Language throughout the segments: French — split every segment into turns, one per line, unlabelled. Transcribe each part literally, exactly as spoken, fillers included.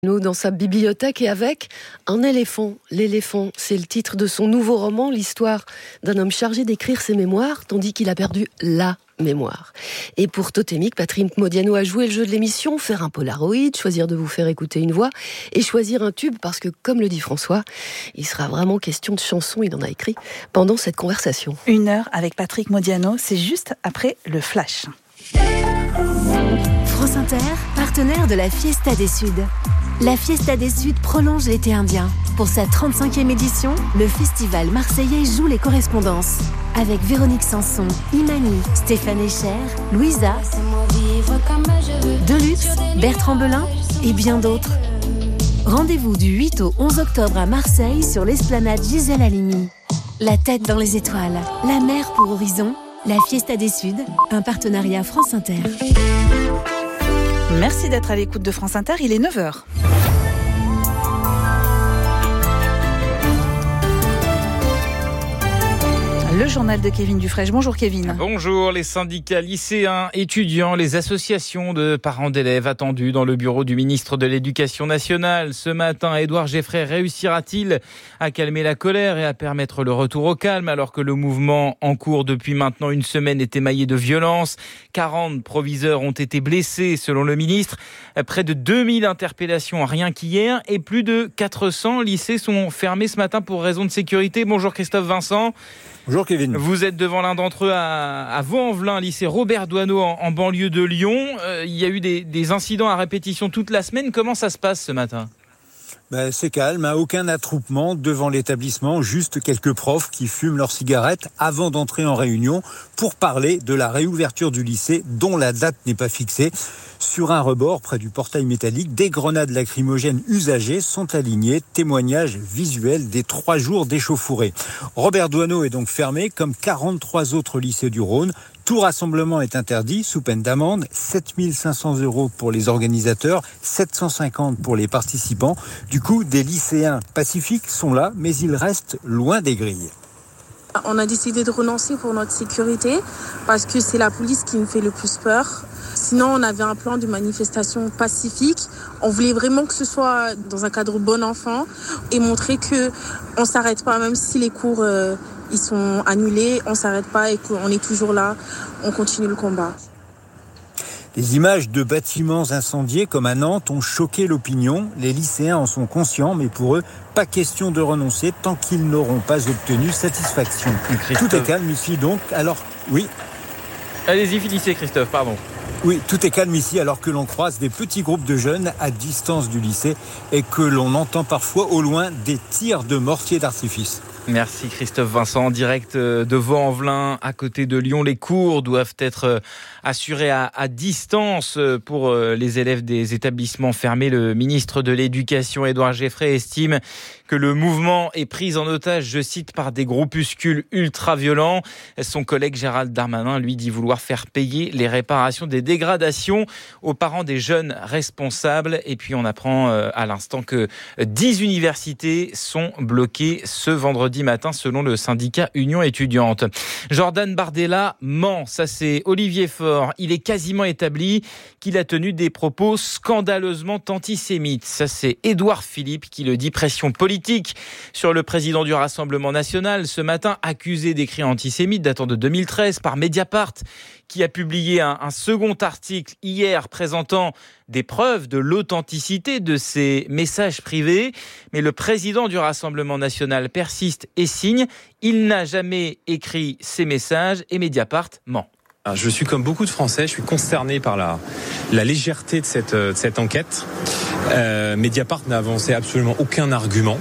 Nous dans sa bibliothèque et avec un éléphant. L'éléphant, c'est le titre de son nouveau roman, l'histoire d'un homme chargé d'écrire ses mémoires, tandis qu'il a perdu la mémoire. Et pour Totémique, Patrick Modiano a joué le jeu de l'émission, faire un Polaroid, choisir de vous faire écouter une voix et choisir un tube, parce que, comme le dit François, il sera vraiment question de chansons, il en a écrit, pendant cette conversation.
Une heure avec Patrick Modiano, c'est juste après le Flash.
France Inter, partenaire de la Fiesta des Suds. La Fiesta des Suds prolonge l'été indien. Pour sa trente-cinquième édition, le festival marseillais joue les correspondances. Avec Véronique Sanson, Imani, Stéphane Echer, Louisa, Deluxe, Bertrand Belin et bien d'autres. Rendez-vous du huit au onze octobre à Marseille sur l'esplanade Gisèle Halimi. La tête dans les étoiles, la mer pour horizon, la Fiesta des Suds, un partenariat France Inter.
Merci d'être à l'écoute de France Inter, il est neuf heures. Le journal de Kevin Dufresne. Bonjour Kevin.
Bonjour. Les syndicats lycéens, étudiants, les associations de parents d'élèves attendus dans le bureau du ministre de l'Éducation nationale. Ce matin, Édouard Geoffrey réussira-t-il à calmer la colère et à permettre le retour au calme alors que le mouvement en cours depuis maintenant une semaine est émaillé de violence? quarante proviseurs ont été blessés selon le ministre. Près de deux mille interpellations rien qu'hier et plus de quatre cents lycées sont fermés ce matin pour raison de sécurité. Bonjour Christophe Vincent.
Bonjour Kevin.
Vous êtes devant l'un d'entre eux à, à Vaux-en-Velin, lycée Robert Doisneau en, en banlieue de Lyon. Euh, il y a eu des, des incidents à répétition toute la semaine. Comment ça se passe ce matin ?
Ben, c'est calme, hein, aucun attroupement devant l'établissement, juste quelques profs qui fument leurs cigarettes avant d'entrer en réunion pour parler de la réouverture du lycée dont la date n'est pas fixée. Sur un rebord, près du portail métallique, des grenades lacrymogènes usagées sont alignées, témoignage visuel des trois jours d'échauffourée. Robert Doisneau est donc fermé, comme quarante-trois autres lycées du Rhône. Tout rassemblement est interdit, sous peine d'amende, sept mille cinq cents euros pour les organisateurs, sept cent cinquante pour les participants. Du coup, des lycéens pacifiques sont là, mais ils restent loin des grilles.
On a décidé de renoncer pour notre sécurité, parce que c'est la police qui nous fait le plus peur. Sinon, on avait un plan de manifestation pacifique. On voulait vraiment que ce soit dans un cadre bon enfant et montrer qu'on ne s'arrête pas, même si les cours euh, ils sont annulés, on ne s'arrête pas et qu'on est toujours là, on continue le combat.
Les images de bâtiments incendiés comme à Nantes ont choqué l'opinion. Les lycéens en sont conscients, mais pour eux, pas question de renoncer tant qu'ils n'auront pas obtenu satisfaction.
Christophe.
Tout est calme ici donc, alors oui.
Allez-y, finissez Christophe, pardon.
Oui, tout est calme ici alors que l'on croise des petits groupes de jeunes à distance du lycée et que l'on entend parfois au loin des tirs de mortiers d'artifice.
Merci Christophe Vincent, en direct de Vaux-en-Velin, à côté de Lyon. Les cours doivent être assurés à, à distance pour les élèves des établissements fermés. Le ministre de l'Éducation, Édouard Geoffrey, estime que le mouvement est pris en otage, je cite, par des groupuscules ultra-violents. Son collègue Gérald Darmanin, lui, dit vouloir faire payer les réparations des dégradations aux parents des jeunes responsables. Et puis on apprend à l'instant que dix universités sont bloquées ce vendredi matin selon le syndicat Union étudiante. Jordan Bardella ment, ça c'est Olivier Faure. Il est quasiment établi qu'il a tenu des propos scandaleusement antisémites. Ça c'est Édouard Philippe qui le dit. Pression politique sur le président du Rassemblement national ce matin, accusé d'écrits antisémites datant de deux mille treize par Mediapart, qui a publié un, un second article hier présentant des preuves de l'authenticité de ces messages privés. Mais le président du Rassemblement national persiste et signe. Il n'a jamais écrit ces messages et Mediapart ment.
Je suis comme beaucoup de Français, je suis consterné par la, la légèreté de cette, de cette enquête. Euh, Mediapart n'a avancé absolument aucun argument.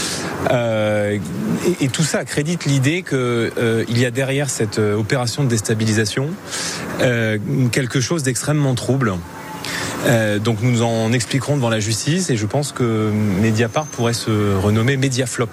Euh, et, et tout ça accrédite l'idée qu'il euh, y a derrière cette euh, opération de déstabilisation euh, quelque chose d'extrêmement trouble. Euh, donc nous en expliquerons devant la justice et je pense que Mediapart pourrait se renommer Mediaflop.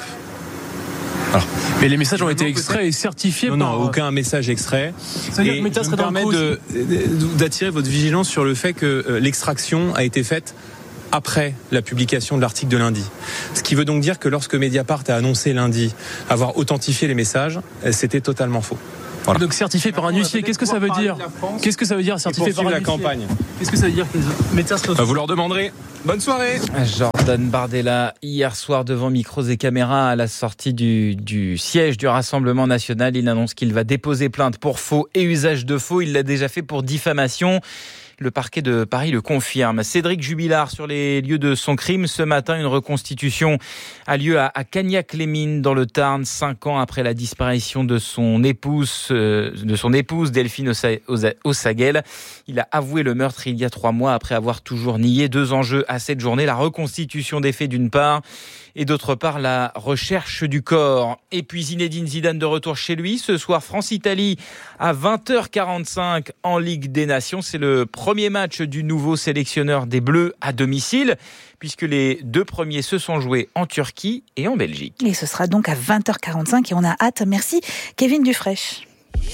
Alors, mais les messages ont été extraits et certifiés
non,
par...
Non, aucun message extrait.
C'est-à-dire que Meta serait dans le coup
de, d'attirer votre vigilance sur le fait que l'extraction a été faite après la publication de l'article de lundi. Ce qui veut donc dire que lorsque Mediapart a annoncé lundi avoir authentifié les messages, c'était totalement faux.
Voilà. Donc certifié par un huissier, qu'est-ce que ça veut dire ? Qu'est-ce que ça veut dire certifié par un
la
huissier ?
campagne.
Qu'est-ce que ça veut dire que les médecins se
Vous leur demanderez. Bonne soirée.
Jordan Bardella, hier soir devant micros et caméras à la sortie du, du siège du Rassemblement national, il annonce qu'il va déposer plainte pour faux et usage de faux. Il l'a déjà fait pour diffamation. Le parquet de Paris le confirme. Cédric Jubilard sur les lieux de son crime. Ce matin, une reconstitution a lieu à, à Cagnac-les-Mines dans le Tarn, cinq ans après la disparition de son épouse, euh, de son épouse Delphine Ossaguel. Il a avoué le meurtre il y a trois mois après avoir toujours nié. Deux enjeux à cette journée, la reconstitution des faits d'une part et d'autre part la recherche du corps. Et puis Zinedine Zidane de retour chez lui. Ce soir, France-Italie à vingt heures quarante-cinq en Ligue des Nations. C'est le premier match du nouveau sélectionneur des Bleus à domicile, puisque les deux premiers se sont joués en Turquie et en Belgique.
Et ce sera donc à vingt heures quarante-cinq et on a hâte. Merci Kevin Dufraîche.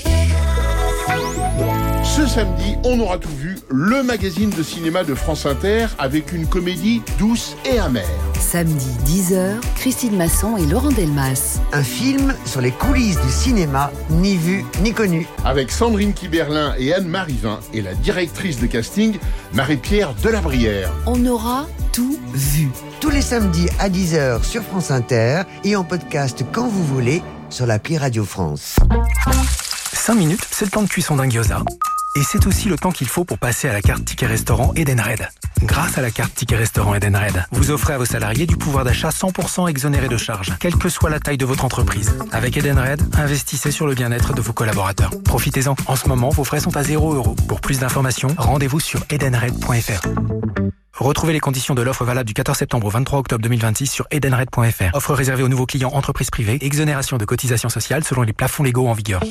Ce samedi, on aura tout vu, le magazine de cinéma de France Inter avec une comédie douce et amère.
Samedi dix heures, Christine Masson et Laurent Delmas.
Un film sur les coulisses du cinéma, ni vu ni connu.
Avec Sandrine Kiberlin et Anne-Marie Vin et la directrice de casting, Marie-Pierre Delabrière.
On aura tout vu.
Tous les samedis à dix heures sur France Inter et en podcast quand vous voulez sur l'appli Radio France.
cinq minutes, c'est le temps de cuisson d'un gyoza. Et c'est aussi le temps qu'il faut pour passer à la carte Ticket Restaurant Edenred. Grâce à la carte Ticket Restaurant Edenred, vous offrez à vos salariés du pouvoir d'achat cent pour cent exonéré de charges, quelle que soit la taille de votre entreprise. Avec Edenred, investissez sur le bien-être de vos collaborateurs. Profitez-en. En ce moment, vos frais sont à zéro euro. Pour plus d'informations, rendez-vous sur edenred point f r. Retrouvez les conditions de l'offre valable du quatorze septembre au vingt-trois octobre deux mille vingt-six sur edenred point f r. Offre réservée aux nouveaux clients entreprises privées. Exonération de cotisations sociales selon les plafonds légaux en vigueur.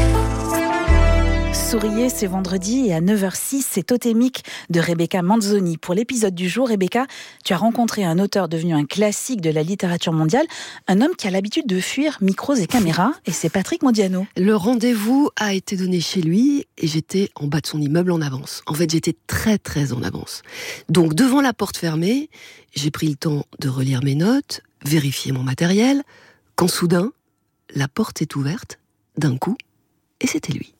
Souriez, c'est vendredi et à neuf heures six, c'est Totémique de Rebecca Manzoni. Pour l'épisode du jour, Rebecca, tu as rencontré un auteur devenu un classique de la littérature mondiale, un homme qui a l'habitude de fuir micros et caméras, et c'est Patrick Modiano.
Le rendez-vous a été donné chez lui et j'étais en bas de son immeuble en avance. En fait, j'étais très très en avance. Donc devant la porte fermée, j'ai pris le temps de relire mes notes, vérifier mon matériel, quand soudain, la porte est ouverte, d'un coup, et c'était lui.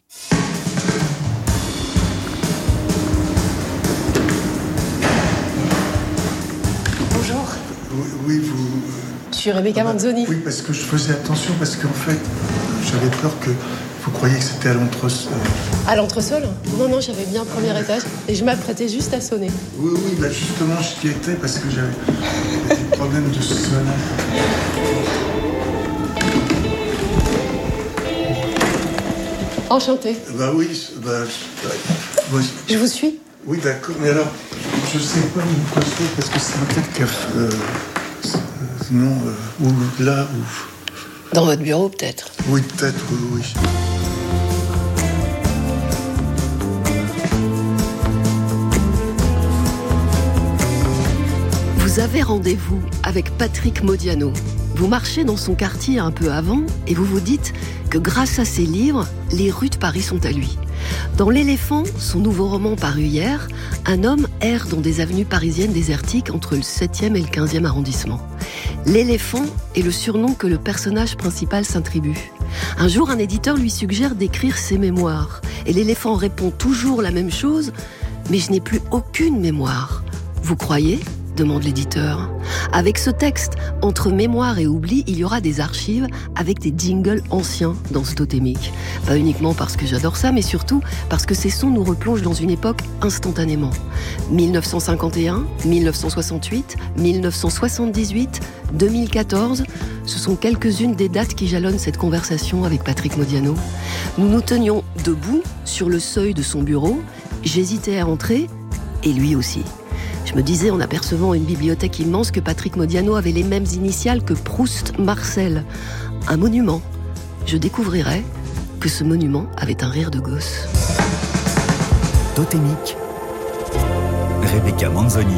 Bonjour.
Oui, oui, vous...
Je suis Rebecca ah bah, Manzoni.
Oui, parce que je faisais attention, parce qu'en fait, j'avais peur que vous croyiez que c'était à l'entresol.
À l'entresol ? Non, non, j'avais bien premier étage et je m'apprêtais juste à sonner.
Oui, oui, bah justement, j'y étais parce que j'avais des problèmes de sonnerie.
Enchantée.
Bah oui, bah, bah, bah,
je vous suis.
Oui, d'accord, mais alors, je sais pas où quoi faire parce que c'est un tel café. Euh, non, euh, ou là, ou.
Dans votre bureau, peut-être.
Oui, peut-être, oui, oui.
Vous avez rendez-vous avec Patrick Modiano. Vous marchez dans son quartier un peu avant et vous vous dites que grâce à ses livres, les rues de Paris sont à lui. Dans L'Éléphant, son nouveau roman paru hier, un homme erre dans des avenues parisiennes désertiques entre le septième et le quinzième arrondissement. L'éléphant est le surnom que le personnage principal s'attribue. Un jour, un éditeur lui suggère d'écrire ses mémoires. Et l'éléphant répond toujours la même chose, mais je n'ai plus aucune mémoire. Vous croyez ? Demande l'éditeur. Avec ce texte, entre mémoire et oubli, il y aura des archives avec des jingles anciens dans ce totémique. Pas uniquement parce que j'adore ça, mais surtout parce que ces sons nous replongent dans une époque instantanément. dix-neuf cent cinquante et un, dix-neuf cent soixante-huit, dix-neuf cent soixante-dix-huit, deux mille quatorze, ce sont quelques-unes des dates qui jalonnent cette conversation avec Patrick Modiano. Nous nous tenions debout sur le seuil de son bureau, j'hésitais à entrer, et lui aussi. Je me disais en apercevant une bibliothèque immense que Patrick Modiano avait les mêmes initiales que Proust Marcel. Un monument. Je découvrirais que ce monument avait un rire de gosse.
Totémique. Rebecca Manzoni.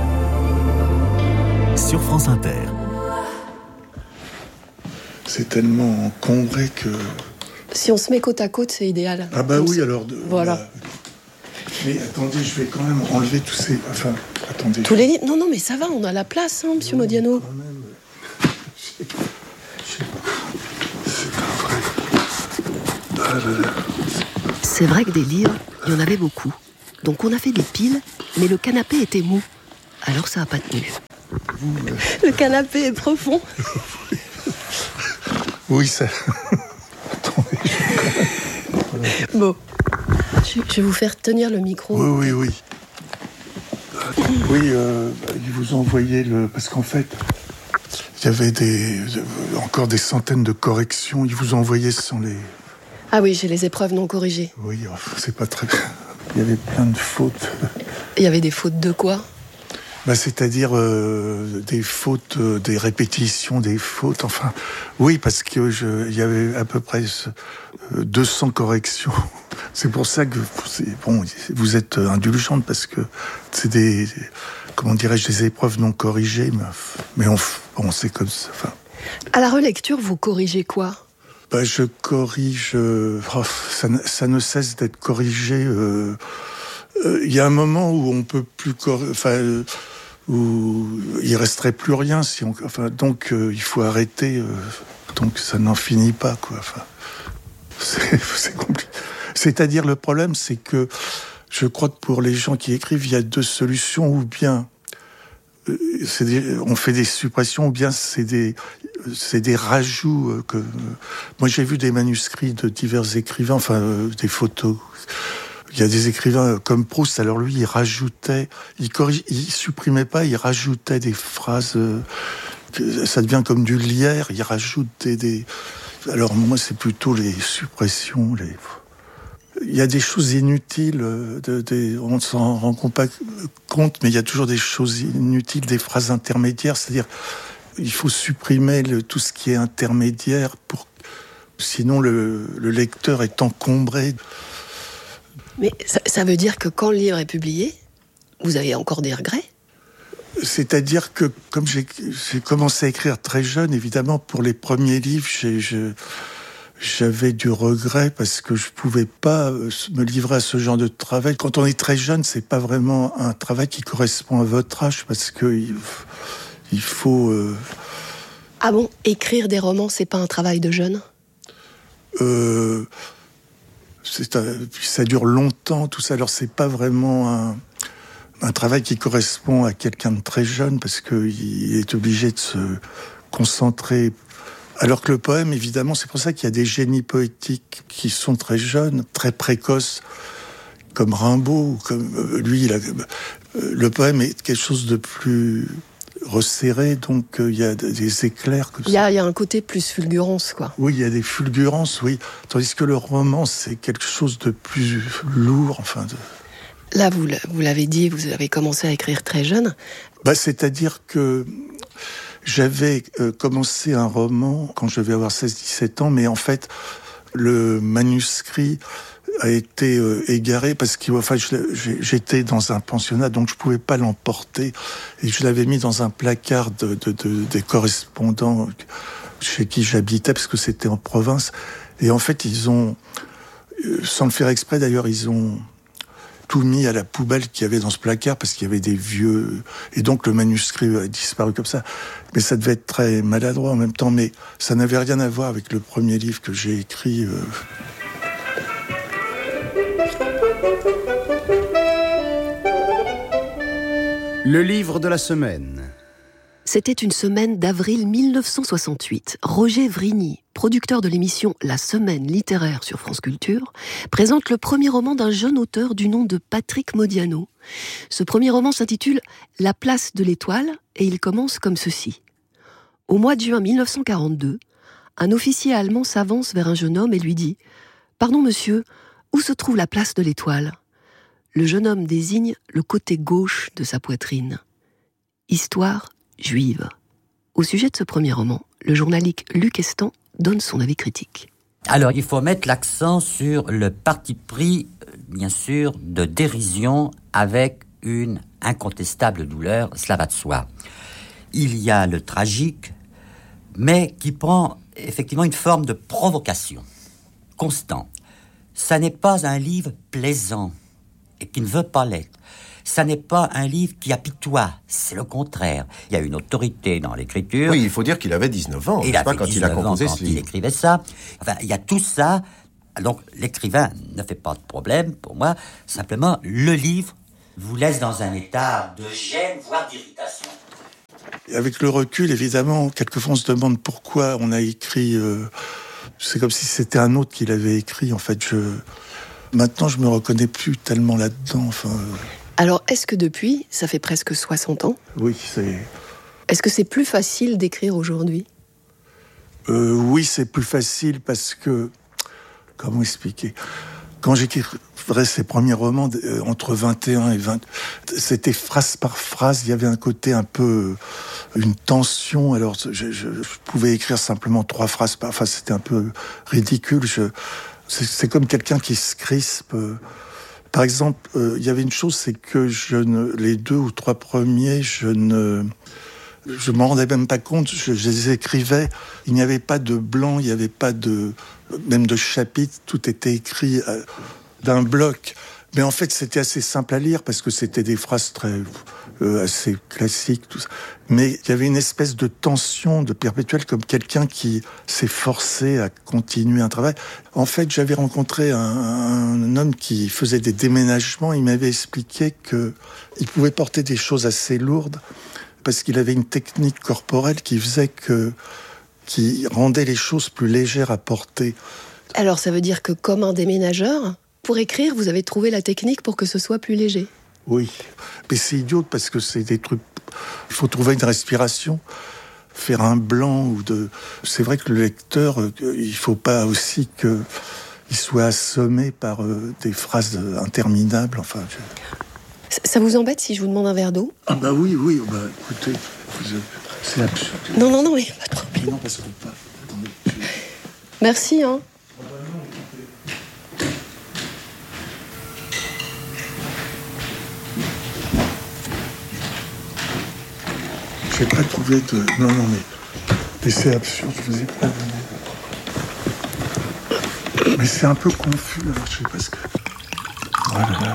Sur France Inter.
C'est tellement encombré que...
Si on se met côte à côte, c'est idéal.
Ah bah
Donc,
oui, alors... De,
voilà.
Bah, mais attendez, je vais quand même enlever tous ces... Enfin, attendez.
Tous les livres. Non, non, mais ça va, on a la place, hein, monsieur Modiano.
Quand même... Je sais pas. C'est pas vrai.
C'est vrai que des livres, il y en avait beaucoup. Donc on a fait des piles, mais le canapé était mou. Alors ça n'a pas tenu. Le canapé est profond.
Oui, ça...
Bon, je vais vous faire tenir le micro.
Oui, oui, oui. Oui, euh, ils vous ont envoyé le... Parce qu'en fait, il y avait des... encore des centaines de corrections. Ils vous ont envoyé sans les...
Ah oui, j'ai les épreuves non corrigées.
Oui, c'est pas très... Il y avait plein de fautes.
Il y avait des fautes de quoi ?
Bah, c'est-à-dire euh, des fautes, euh, des répétitions, des fautes, enfin... Oui, parce que je, il y avait à peu près euh, deux cents corrections. C'est pour ça que c'est, bon, vous êtes indulgente, parce que c'est des... Comment dirais-je, des épreuves non corrigées, mais, mais on, bon, c'est comme ça. Enfin...
À la relecture, vous corrigez quoi ?
Bah, je corrige... Euh, oh, ça, ça ne cesse d'être corrigé... Euh, il euh, y a un moment où on peut plus cor... enfin euh, où il resterait plus rien si on enfin donc euh, il faut arrêter euh, donc ça n'en finit pas quoi enfin c'est, c'est compliqué. C'est-à-dire le problème c'est que je crois que pour les gens qui écrivent il y a deux solutions ou bien euh, c'est des, on fait des suppressions ou bien c'est des c'est des rajouts euh, que euh, moi j'ai vu des manuscrits de divers écrivains enfin euh, des photos. Il y a des écrivains comme Proust, alors lui, il rajoutait, il corrige, il supprimait pas, il rajoutait des phrases, euh, ça devient comme du lierre, il rajoute des, des... Alors moi, c'est plutôt les suppressions, les... Il y a des choses inutiles, de, de, on ne s'en rend pas compte, mais il y a toujours des choses inutiles, des phrases intermédiaires, c'est-à-dire, il faut supprimer le, tout ce qui est intermédiaire, pour, sinon le, le lecteur est encombré.
Mais ça, ça veut dire que quand le livre est publié, vous avez encore des regrets ?
C'est-à-dire que, comme j'ai, j'ai commencé à écrire très jeune, évidemment, pour les premiers livres, j'ai, je, j'avais du regret parce que je pouvais pas me livrer à ce genre de travail. Quand on est très jeune, c'est pas vraiment un travail qui correspond à votre âge parce que il, il faut... Euh...
Ah bon ? Écrire des romans, c'est pas un travail de jeune ?
Euh... C'est un, ça dure longtemps, tout ça. Alors, c'est pas vraiment un, un travail qui correspond à quelqu'un de très jeune, parce qu'il est obligé de se concentrer. Alors que le poème, évidemment, c'est pour ça qu'il y a des génies poétiques qui sont très jeunes, très précoces, comme Rimbaud, comme lui. Il a, le poème est quelque chose de plus resserré, donc il euh, y a des éclairs.
Il y, y a un côté plus fulgurance, quoi.
Oui, il y a des fulgurances, oui. Tandis que le roman, c'est quelque chose de plus lourd, enfin... De...
Là, vous, vous l'avez dit, vous avez commencé à écrire très jeune.
Bah, c'est-à-dire que j'avais euh, commencé un roman quand je devais avoir seize dix-sept ans, mais en fait, le manuscrit a été euh, égaré parce que enfin, je, j'étais dans un pensionnat, donc je pouvais pas l'emporter. Et je l'avais mis dans un placard de, de, de, des correspondants chez qui j'habitais, parce que c'était en province. Et en fait, ils ont, sans le faire exprès d'ailleurs, ils ont tout mis à la poubelle qu'il y avait dans ce placard, parce qu'il y avait des vieux... Et donc le manuscrit a disparu comme ça. Mais ça devait être très maladroit en même temps. Mais ça n'avait rien à voir avec le premier livre que j'ai écrit... Euh...
Le livre de la semaine.
C'était une semaine d'avril mille neuf cent soixante-huit. Roger Vrigny, producteur de l'émission La Semaine littéraire sur France Culture, présente le premier roman d'un jeune auteur du nom de Patrick Modiano. Ce premier roman s'intitule La place de l'étoile et il commence comme ceci. Au mois de juin mille neuf cent quarante-deux, un officier allemand s'avance vers un jeune homme et lui dit « Pardon monsieur, où se trouve la place de l'étoile ?» Le jeune homme désigne le côté gauche de sa poitrine. Histoire juive. Au sujet de ce premier roman, le journaliste Luc Estan donne son avis critique.
Alors, il faut mettre l'accent sur le parti pris, bien sûr, de dérision avec une incontestable douleur, cela va de soi. Il y a le tragique, mais qui prend effectivement une forme de provocation. Constant. Ça n'est pas un livre plaisant et qui ne veut pas l'être. Ça n'est pas un livre qui apitoie, c'est le contraire. Il y a une autorité dans l'écriture.
Oui, il faut dire qu'il avait dix-neuf ans,
il
je sais pas, quand il a composé ce livre.
Il écrivait ça. Enfin, il y a tout ça Donc, l'écrivain ne fait pas de problème pour moi. Simplement, le livre vous laisse dans un état de gêne, voire d'irritation.
Avec le recul, évidemment, quelquefois on se demande pourquoi on a écrit... Euh, c'est comme si c'était un autre qui l'avait écrit. En fait, je... Maintenant, je me reconnais plus tellement là-dedans. Enfin, euh...
Alors, est-ce que depuis, ça fait presque soixante ans ?
Oui, c'est...
Est-ce que c'est plus facile d'écrire aujourd'hui ?
euh, Oui, c'est plus facile parce que... Comment expliquer ? Quand j'écrivais ces premiers romans, euh, entre vingt et un et vingt, c'était phrase par phrase, il y avait un côté un peu... Euh, une tension, alors je, je, je pouvais écrire simplement trois phrases par... Enfin, c'était un peu ridicule. Je, c'est, c'est comme quelqu'un qui se crispe. Par exemple, euh, il y avait une chose, c'est que je ne, les deux ou trois premiers, je ne... Je m'en rendais même pas compte, je, je les écrivais, il n'y avait pas de blanc, il n'y avait pas de... même de chapitre, tout était écrit euh, d'un bloc. Mais en fait, c'était assez simple à lire, parce que c'était des phrases très... Euh, assez classiques, tout ça. Mais il y avait une espèce de tension, de perpétuelle, comme quelqu'un qui s'est forcé à continuer un travail. En fait, j'avais rencontré un, un homme qui faisait des déménagements, il m'avait expliqué qu'il pouvait porter des choses assez lourdes, parce qu'il avait une technique corporelle qui faisait que, qui rendait les choses plus légères à porter.
Alors ça veut dire que comme un déménageur, pour écrire, vous avez trouvé la technique pour que ce soit plus léger ?
Oui, mais c'est idiot parce que c'est des trucs... Il faut trouver une respiration, faire un blanc ou de... C'est vrai que le lecteur, il faut pas aussi qu'il soit assommé par des phrases interminables, enfin... Je...
Ça vous embête si je vous demande un verre d'eau ?
Ah bah oui, oui, bah écoutez, c'est absurde.
Non, non, non, mais pas de problème.
Non, parce qu'on pas... Attendez, je...
Merci, hein.
J'ai pas trouvé de... Non, non, mais... Mais c'est absurde, je vous ai pas donné. Mais c'est un peu confus, alors je sais pas ce que... Voilà, là.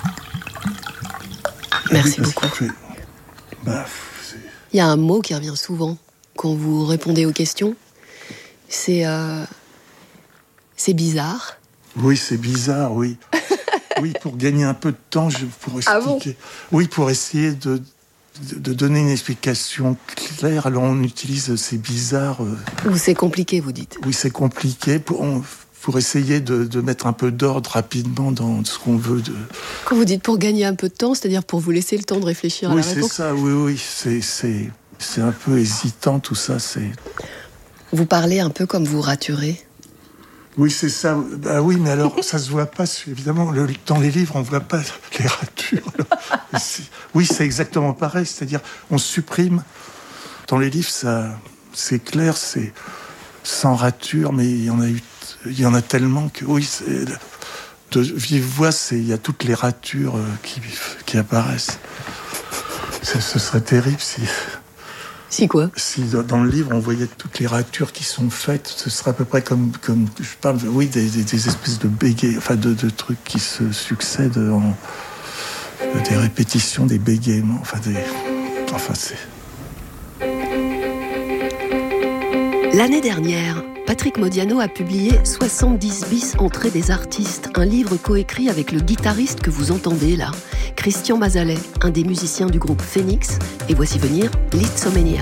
Merci oui, beaucoup.
Fait... Bah, c'est...
Il y a un mot qui revient souvent quand vous répondez aux questions. C'est... Euh... C'est bizarre.
Oui, c'est bizarre, oui. Oui, pour gagner un peu de temps, je pour expliquer...
Ah bon ?
Oui, pour essayer de... de donner une explication claire. Alors on utilise c'est bizarre.
Ou c'est compliqué, vous dites.
Oui, c'est compliqué pour, on, pour essayer de, de mettre un peu d'ordre rapidement dans ce qu'on veut. De...
Quand vous dites pour gagner un peu de temps, c'est-à-dire pour vous laisser le temps de réfléchir
oui,
à la réponse.
Oui, c'est ça, oui, oui. C'est, c'est, c'est un peu hésitant tout ça. C'est...
Vous parlez un peu comme vous raturez.
Oui, c'est ça. Bah oui, mais alors, ça se voit pas, évidemment. Le, dans les livres, on voit pas les ratures. C'est, oui, c'est exactement pareil. C'est-à-dire, on supprime. Dans les livres, ça, c'est clair, c'est sans rature, mais il y en a eu, il y en a tellement que, oui, c'est, de vive voix, c'est, il y a toutes les ratures qui, qui apparaissent. Ça, ce serait terrible si...
Si quoi ?
Si dans le livre, on voyait toutes les ratures qui sont faites, ce serait à peu près comme, comme je parle, oui, des, des, des espèces de bégayes, enfin de, de trucs qui se succèdent, en, des répétitions, des bégaiements, enfin des, enfin c'est.
L'année dernière, Patrick Modiano a publié soixante-dix bis entrées des artistes, un livre coécrit avec le guitariste que vous entendez là, Christian Mazalet, un des musiciens du groupe Phoenix, et voici venir Lisztomania.